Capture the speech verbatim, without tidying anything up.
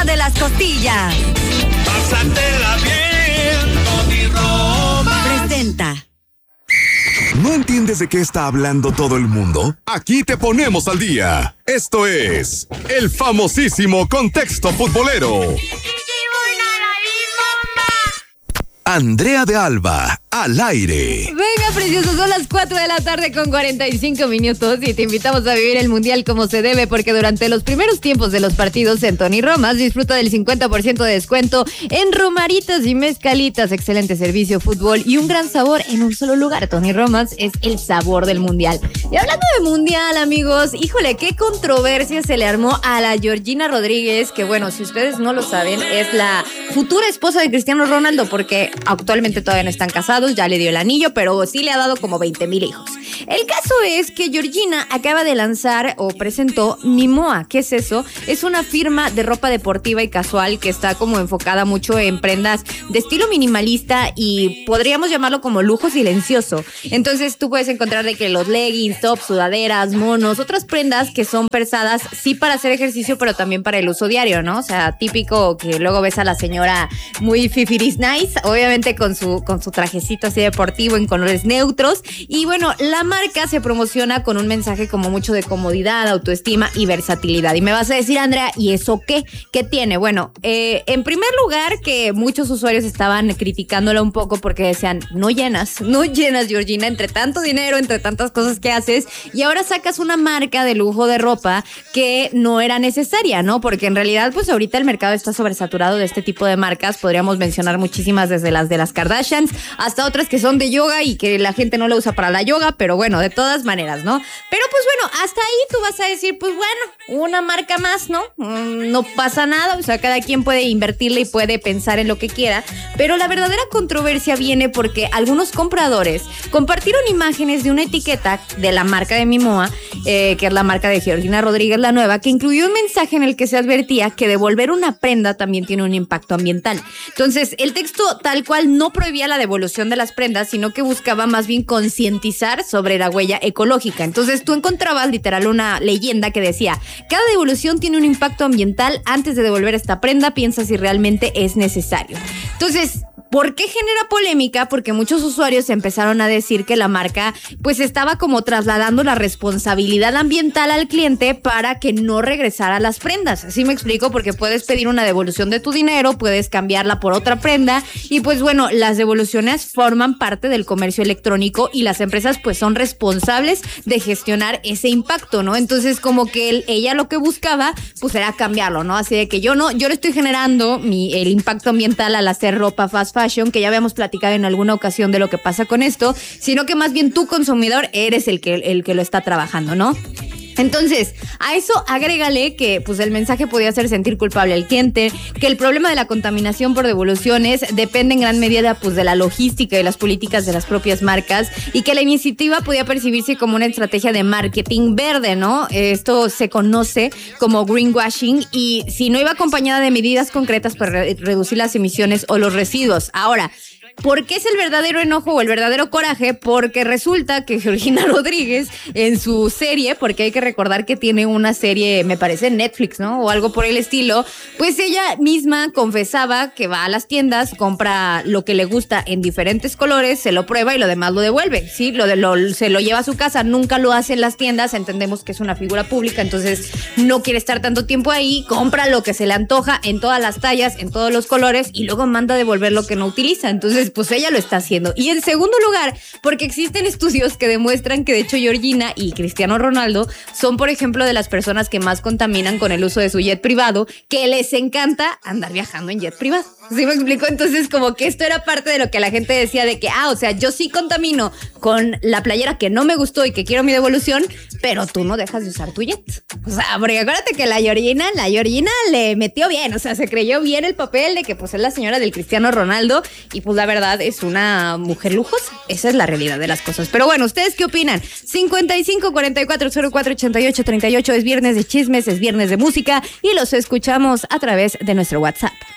de las costillas. Pásatela bien, Tony Roma. Presenta. ¿No entiendes de qué está hablando todo el mundo? Aquí te ponemos al día. Esto es el famosísimo Contexto Futbolero. Andrea de Alba, al aire. Venga, preciosos, son las cuatro de la tarde con cuarenta y cinco minutos y te invitamos a vivir el Mundial como se debe, porque durante los primeros tiempos de los partidos en Tony Romas disfruta del cincuenta por ciento de descuento en romaritas y mezcalitas, excelente servicio, fútbol y un gran sabor en un solo lugar. Tony Romas es el sabor del Mundial. Y hablando de Mundial, amigos, híjole, qué controversia se le armó a la Georgina Rodríguez, que bueno, si ustedes no lo saben, es la futura esposa de Cristiano Ronaldo, porque actualmente todavía no están casados, ya le dio el anillo, pero sí le ha dado como veinte mil hijos. El caso es que Georgina acaba de lanzar o presentó Mimoa. ¿Qué es eso? Es una firma de ropa deportiva y casual que está como enfocada mucho en prendas de estilo minimalista y podríamos llamarlo como lujo silencioso. Entonces tú puedes encontrar de que los leggings, tops, sudaderas, monos, otras prendas que son pensadas sí para hacer ejercicio, pero también para el uso diario, ¿no? O sea, típico que luego ves a la señora muy fifiris nice, obviamente con su, con su trajecito así deportivo en colores neutros. Y bueno, la marca se promociona con un mensaje como mucho de comodidad, autoestima y versatilidad. Y me vas a decir, Andrea, ¿y eso qué? ¿Qué tiene? Bueno, eh, en primer lugar, que muchos usuarios estaban criticándola un poco porque decían, no llenas, no llenas, Georgina, entre tanto dinero, entre tantas cosas que haces, y ahora sacas una marca de lujo de ropa que no era necesaria, ¿no? Porque en realidad, pues ahorita el mercado está sobresaturado de este tipo de marcas. Podríamos mencionar muchísimas, desde las de las Kardashians hasta otras que son de yoga y que la gente no la usa para la yoga, pero bueno, de todas maneras, ¿no? Pero pues bueno, hasta ahí tú vas a decir, pues bueno, una marca más, ¿no? Mm, no pasa nada, o sea, cada quien puede invertirle y puede pensar en lo que quiera, pero la verdadera controversia viene porque algunos compradores compartieron imágenes de una etiqueta de la marca de Mimoa, eh, que es la marca de Georgina Rodríguez, la nueva, que incluyó un mensaje en el que se advertía que devolver una prenda también tiene un impacto ambiental. Entonces, el texto tal cual no prohibía la devolución de las prendas, sino que buscaba más bien concientizar sobre la huella ecológica. Entonces tú encontrabas literal una leyenda que decía, cada devolución tiene un impacto ambiental, antes de devolver esta prenda piensa si realmente es necesario. Entonces, ¿por qué genera polémica? Porque muchos usuarios empezaron a decir que la marca pues estaba como trasladando la responsabilidad ambiental al cliente para que no regresara las prendas. ¿Sí me explico? Porque puedes pedir una devolución de tu dinero, puedes cambiarla por otra prenda y pues bueno, las devoluciones forman parte del comercio electrónico y las empresas pues son responsables de gestionar ese impacto, ¿no? Entonces como que él, ella lo que buscaba pues era cambiarlo, ¿no? Así de que yo no, yo le estoy generando mi, el impacto ambiental al hacer ropa fast fashion, que ya habíamos platicado en alguna ocasión de lo que pasa con esto, sino que más bien tú, consumidor, eres el que, el que lo está trabajando, ¿no? Entonces, a eso agrégale que pues el mensaje podía hacer sentir culpable al cliente, que el problema de la contaminación por devoluciones depende en gran medida pues de la logística y las políticas de las propias marcas, y que la iniciativa podía percibirse como una estrategia de marketing verde, ¿no? Esto se conoce como greenwashing, y si no iba acompañada de medidas concretas para re- reducir las emisiones o los residuos. Ahora, ¿por qué es el verdadero enojo o el verdadero coraje? Porque resulta que Georgina Rodríguez en su serie, porque hay que recordar que tiene una serie, me parece en Netflix, ¿no? O algo por el estilo, pues ella misma confesaba que va a las tiendas, compra lo que le gusta en diferentes colores, se lo prueba y lo demás lo devuelve, ¿sí? Lo de lo, se lo lleva a su casa, nunca lo hace en las tiendas, entendemos que es una figura pública, entonces no quiere estar tanto tiempo ahí, compra lo que se le antoja en todas las tallas, en todos los colores y luego manda a devolver lo que no utiliza. Entonces pues ella lo está haciendo. Y en segundo lugar, porque existen estudios que demuestran que de hecho Georgina y Cristiano Ronaldo son, por ejemplo, de las personas que más contaminan con el uso de su jet privado, que les encanta andar viajando en jet privado. ¿Sí me explico? Entonces como que esto era parte de lo que la gente decía de que, ah, o sea, yo sí contamino con la playera que no me gustó y que quiero mi devolución, pero tú no dejas de usar tu jet. O sea, porque acuérdate que la Georgina, la Georgina le metió bien, o sea, se creyó bien el papel de que pues es la señora del Cristiano Ronaldo y pues la verdad es una mujer lujosa. Esa es la realidad de las cosas. Pero bueno, ¿ustedes qué opinan? cincuenta y cinco, cuarenta y cuatro, cero cuatro, ochenta y ocho, treinta y ocho, es viernes de chismes, es viernes de música y los escuchamos a través de nuestro WhatsApp.